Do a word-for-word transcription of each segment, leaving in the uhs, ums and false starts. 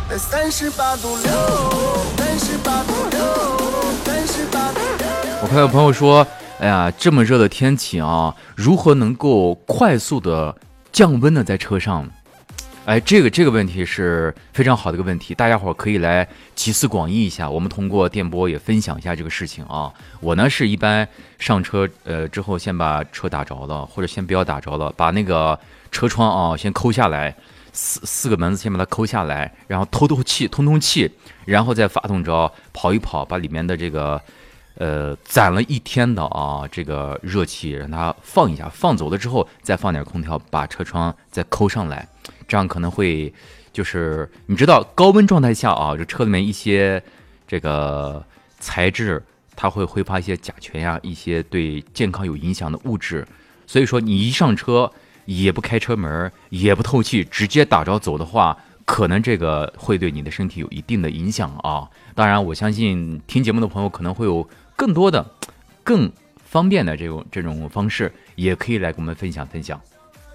三十八度六，三十八度六，三十八度六。 我看有朋友说，哎呀，这么热的天气啊，如何能够快速的降温呢？在车上，哎，这个这个问题是非常好的一个问题，大家伙可以来集思广益一下。我们通过电波也分享一下这个事情啊。我呢是一般上车呃之后，先把车打着了，或者先不要打着了，把那个车窗啊先抠下来。四四个门子先把它抠下来，然后透透气、通通气，然后再发动着跑一跑，把里面的这个呃攒了一天的啊这个热气让它放一下，放走了之后再放点空调，把车窗再抠上来，这样可能会就是你知道高温状态下啊，这车里面一些这个材质它会挥发一些甲醛呀、一些对健康有影响的物质，所以说你一上车。也不开车门，也不透气，直接打着走的话，可能这个会对你的身体有一定的影响啊。当然，我相信听节目的朋友可能会有更多的、更方便的这种这种方式，也可以来跟我们分享分享。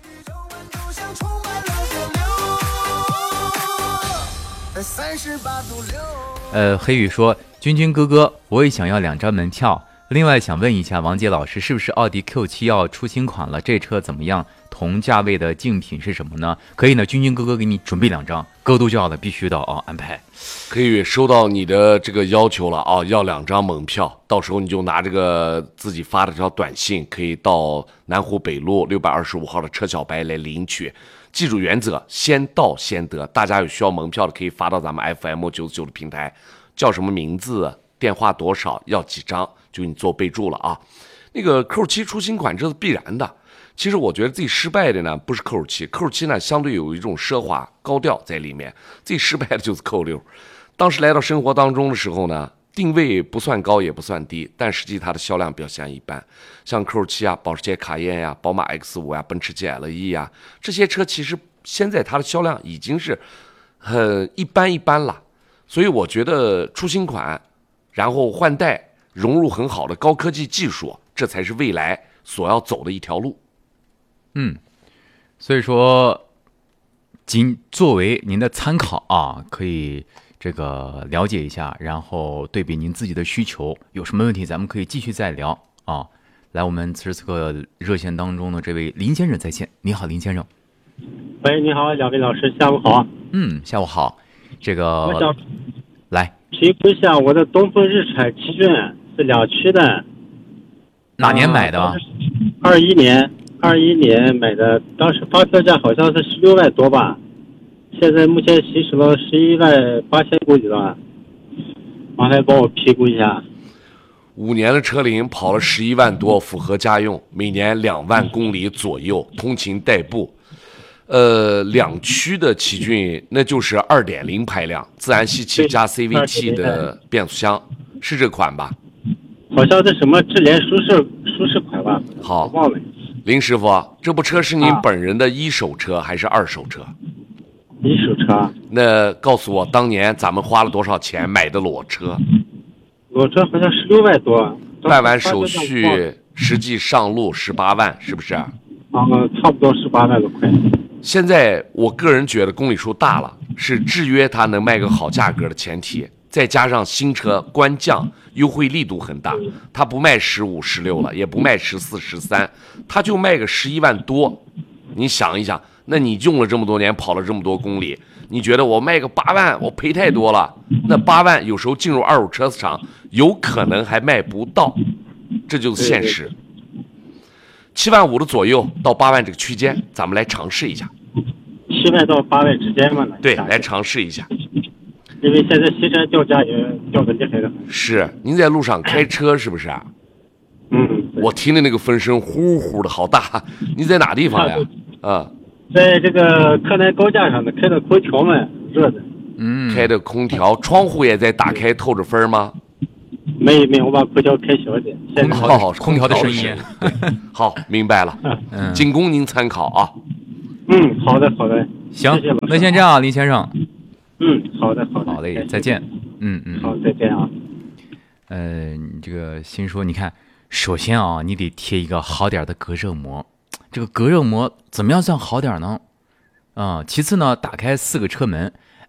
呃，黑羽说：“君君哥哥，我也想要两张门票。另外想问一下王杰老师，是不是奥迪 Q 七 要出新款了？这车怎么样？同价位的竞品是什么呢？可以呢，君君哥哥给你准备两张，哥都叫了，必须的啊，安排。 可以收到你的这个要求了啊，要两张门票，到时候你就拿这个自己发的这条短信，可以到南湖北路六百二十五号的车小白来领取。记住原则，先到先得。大家有需要门票的，可以发到咱们 F M 九十九的平台，叫什么名字，电话多少，要几张。就你做备注了啊，那个 Q 七 出新款这是必然的。其实我觉得自己失败的呢不是 Q 七 ，Q 七 呢相对有一种奢华高调在里面，自己失败的就是 Q 六。当时来到生活当中的时候呢，定位不算高也不算低，但实际它的销量表现一般。像 Q 七 啊、保时捷卡宴呀、宝马 X 五 呀、奔驰 G L E 呀，这些车其实现在它的销量已经是很一般一般了。所以我觉得出新款，然后换代。融入很好的高科技技术，这才是未来所要走的一条路。 嗯，所以说，仅作为您的参考啊，可以这个了解一下，然后对比您自己的需求，有什么问题咱们可以继续再聊啊。来，我们此时此刻热线当中的这位林先生在线，你好，林先生。 喂，你好，两位老师，下午好。 嗯，下午好。这个， 我想来评估一下我的东风日产奇骏。是两驱的， 哪年买的？ 二一年，二一年买的，当时发票价好像是十六万多吧，现在目前行驶了十一万八千公里了，麻烦帮我评估一下。 五年的车龄跑了十一万多，符合家用，每年两万公里左右，通勤代步。呃，两驱的奇骏那就是二点零排量，自然吸气加 C V T 的变速箱，是这款吧？ 好像是什么智联舒适舒适款吧？ 好， 忘了。 林师傅，这部车是您本人的一手车还是二手车？ 一手车。 那告诉我，当年咱们花了多少钱买的裸车？ 裸车好像十六万多。 办完手续，实际上路十八万，是不是？ 啊，差不多十八万多块。 现在我个人觉得公里数大了，是制约它能卖个好价格的前提。再加上新车官降优惠力度很大，它不卖十五、十六了，也不卖十四、十三，它就卖个十一万多。你想一想，那你用了这么多年，跑了这么多公里，你觉得我卖个八万，我赔太多了？那八万有时候进入二手车市场，有可能还卖不到，这就是现实。七万五的左右到八万这个区间，咱们来尝试一下。 七万到八万之间嘛？ 对，来尝试一下。 因为现在新车掉价也掉的厉害了。 是，您在路上开车是不是啊？ 嗯。 我听的那个风声呼呼的好大，您在哪地方呀？啊， 在这个柯南高架上的，开的空调嘛，热的。 嗯。开的空调，窗户也在打开透着风吗？ 没没，我把空调开小点。 空调， 空调的声音。 好，明白了。嗯，仅供您参考啊。 嗯，好的好的。 行，那先这样，林先生。 嗯，好的好的。 好嘞，再见。嗯嗯。 好，再见啊。 呃，你这个新说，你看，首先啊，你得贴一个好点的隔热膜。这个隔热膜怎么样算好点呢？啊、嗯，其次呢，打开四个车门，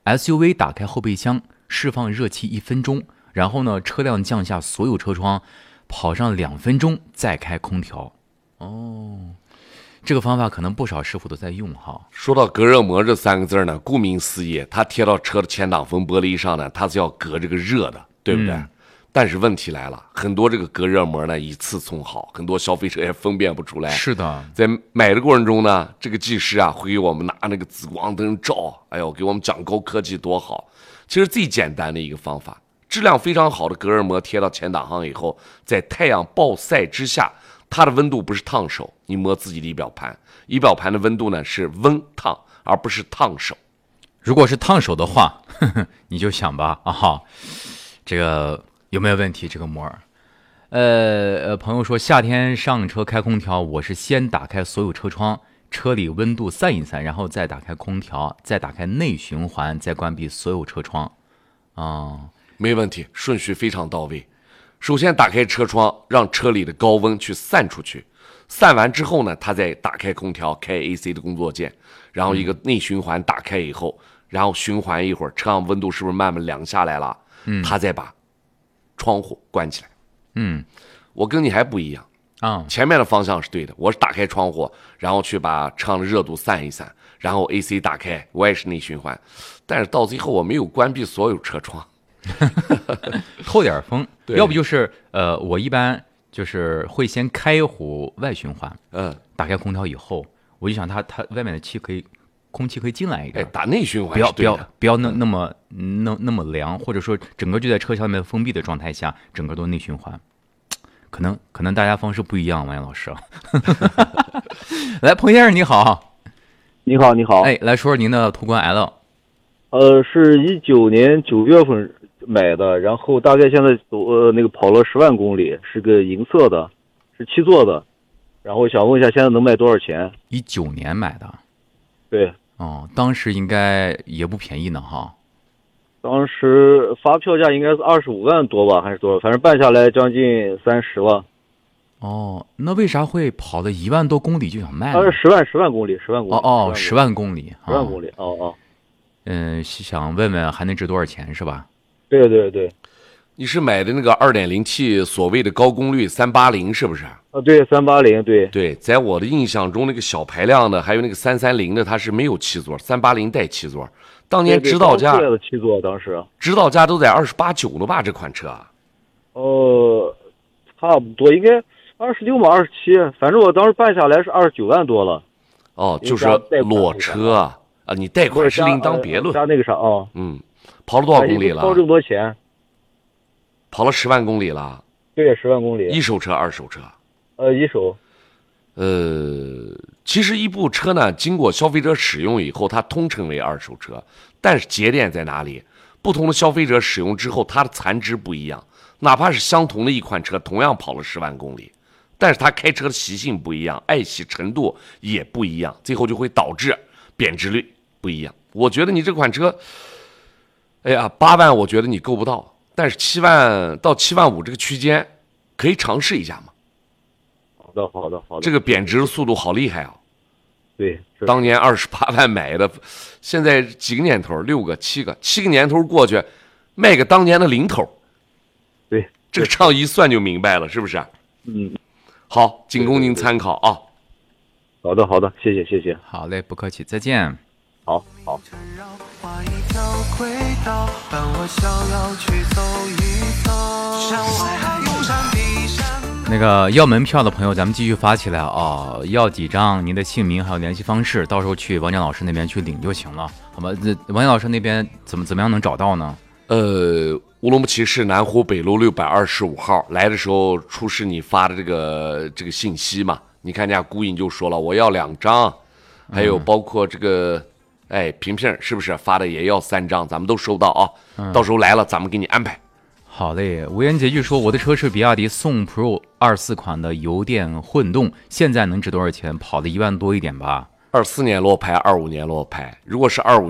S U V 打开后备箱，释放热气一分钟，然后呢，车辆降下所有车窗，跑上两分钟再开空调。哦，这个方法可能不少师傅都在用哈。 说到隔热膜这三个字呢，顾名思义，它贴到车的前挡风玻璃上呢，它是要隔这个热的，对不对？嗯，但是问题来了，很多这个隔热膜呢一次冲好，很多消费者也分辨不出来。 是的， 在买的过程中呢，这个技师啊会给我们拿那个紫光灯照，哎呦，给我们讲高科技多好。其实最简单的一个方法，质量非常好的隔热膜贴到前挡行以后，在太阳暴晒之下，它的温度不是烫手，你摸自己的仪表盘，仪表盘的温度呢是温烫，而不是烫手。 如果是烫手的话，呵呵，你就想吧啊，这个有没有问题？这个膜儿，呃呃，朋友说夏天上车开空调，我是先打开所有车窗，车里温度散一散，然后再打开空调，再打开内循环，再关闭所有车窗。啊、哦， 没问题，顺序非常到位。首先打开车窗，让车里的高温去散出去，散完之后呢，它再打开空调，开 A C 的工作键，然后一个内循环打开以后，然后循环一会儿，车上温度是不是慢慢凉下来了？嗯，它再把窗户关起来。 嗯， 我跟你还不一样啊， 前面的方向是对的，我是打开窗户，然后去把车上的热度散一散，然后 A C 打开，我也是内循环，但是到最后我没有关闭所有车窗。 透点风，要不就是呃，我一般就是会先开一壶外循环， 嗯， 打开空调以后，我就想它它外面的气可以，空气可以进来一点， 哎，打内循环不要不要不要那那么那那么凉，或者说整个就在车厢里面封闭的状态下，整个都内循环，可能可能大家方式不一样，王岩老师。来，彭先生你好， 你好你好， 哎，来说说您的途观 L。 呃，是一九年九月份买的，然后大概现在走呃那个跑了十万公里，是个银色的，是七座的，然后想问一下现在能卖多少钱？ 一九年买的， 对， 哦，当时应该也不便宜呢哈。 当时发票价应该是二十五万多吧，还是多少？反正办下来将近三十万。 哦，那为啥会跑了一万多公里就想卖呢？ 呃，十万十万公里，十万公里。 哦哦，十万公里， 十万公里，哦哦。 嗯，想问问还能值多少钱是吧？ 对对对， 你是买的那个 二点零 T 所谓的高功率三八零是不是？ 啊，对，三八零，对对，在我的印象中，那个小排量的还有那个三三零的，它是没有七座，三八零带七座。当年指导价的七座，当时指导价都在二十八九了吧？这款车？ 呃，差不多，应该二十六嘛，二十七，反正我当时办下来是二十九万多了。 哦，就是裸车啊。啊，你贷款是另当别论。 加那个啥啊、哦， 嗯，跑了多少公里了？ 跑这么多钱， 跑了十万公里了。 对，十万公里。 一手车，二手车？ 呃，一手。 呃，其实一部车呢，经过消费者使用以后，它通称为二手车，但是节点在哪里？不同的消费者使用之后，它的残值不一样。哪怕是相同的一款车，同样跑了十万公里，但是它开车的习性不一样，爱惜程度也不一样，最后就会导致贬值率不一样。我觉得你这款车，哎呀，八万我觉得你够不到，但是七万到七万五这个区间可以尝试一下嘛。 好的，好的，好的。 这个贬值的速度好厉害啊！ 对， 当年二十八万买的，现在几个年头？六个、七个，七个年头过去，卖个当年的零头。 对， 这个账一算就明白了，是不是？ 嗯， 好，仅供您参考啊。 好的，好的，谢谢，谢谢。 好嘞，不客气，再见。 好好。 画一条轨道，伴我逍遥去走一走。山外海涌山碧山。 那个要门票的朋友，咱们继续发起来啊！要几张，您的姓名还有联系方式，到时候去王江老师那边去领就行了，好吧？这王江老师那边怎么怎么样能找到呢？ 呃，乌鲁木齐市南湖北路六百二十五号，来的时候出示你发的这个这个信息嘛。你看人家顾影就说了，我要两张，还有包括这个。嗯哎，萍萍是不是发的也要三张？咱们都收到啊，嗯、到时候来了咱们给你安排。 好嘞，无言结句说我的车是比亚迪宋 Pro 二四款的油电混动，现在能值多少钱？跑了一万多一点吧。 二四年落牌，二五年落牌，如果是二五。